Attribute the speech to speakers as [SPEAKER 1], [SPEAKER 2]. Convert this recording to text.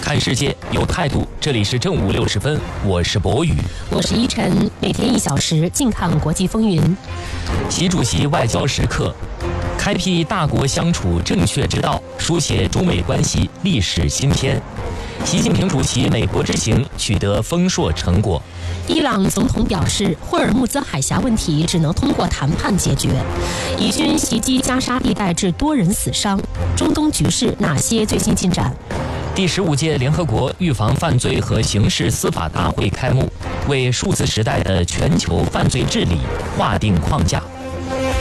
[SPEAKER 1] 看世界有态度，这里是正午60分，我是博宇，
[SPEAKER 2] 我是依晨，每天1小时，静看国际风云。
[SPEAKER 1] 习主席外交时刻，开辟大国相处正确之道，书写中美关系历史新篇。习近平主席美国之行取得丰硕成果。
[SPEAKER 2] 伊朗总统表示，霍尔木兹海峡问题只能通过谈判解决。以军袭击加沙地带致多人死伤。中东局势哪些最新进展？
[SPEAKER 1] 第15届联合国预防犯罪和刑事司法大会开幕，为数字时代的全球犯罪治理划定框架。